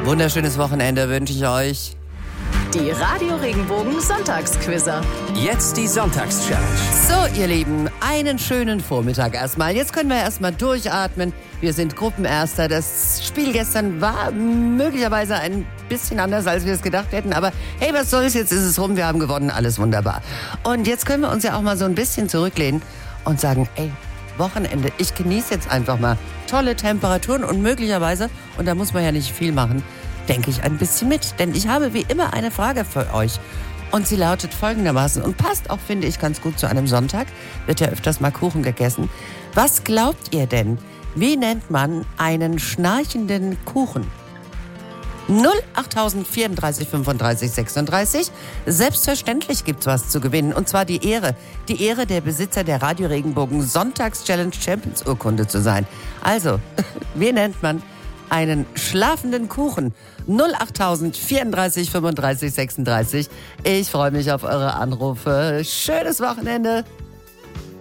wunderschönes Wochenende wünsche ich euch. Die Radio Regenbogen Sonntagsquizzer. Jetzt die Sonntagschallenge. So, ihr Lieben, einen schönen Vormittag erstmal. Jetzt können wir erstmal durchatmen. Wir sind Gruppenerster. Das Spiel gestern war möglicherweise ein bisschen anders, als wir es gedacht hätten. Aber hey, was soll's, jetzt ist es rum, wir haben gewonnen, alles wunderbar. Und jetzt können wir uns ja auch mal so ein bisschen zurücklehnen und sagen, ey, Wochenende, ich genieße jetzt einfach mal tolle Temperaturen und möglicherweise, und da muss man ja nicht viel machen, denke ich ein bisschen mit. Denn ich habe wie immer eine Frage für euch. Und sie lautet folgendermaßen und passt auch, finde ich, ganz gut zu einem Sonntag. Wird ja öfters mal Kuchen gegessen. Was glaubt ihr denn? Wie nennt man einen schnarchenden Kuchen? 08034 35 36. Selbstverständlich gibt's was zu gewinnen. Und zwar die Ehre. Die Ehre, der Besitzer der Radio Regenbogen Sonntagschallenge Champions Urkunde zu sein. Also, wie nennt man einen schlafenden Kuchen? 08034 35 36. Ich freue mich auf eure Anrufe. Schönes Wochenende.